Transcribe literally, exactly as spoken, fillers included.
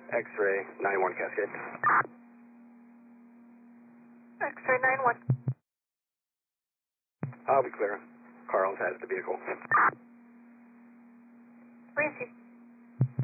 X-ray nine one Cascade. X-ray nine one. I'll be clear. Carl's has the vehicle. Receive.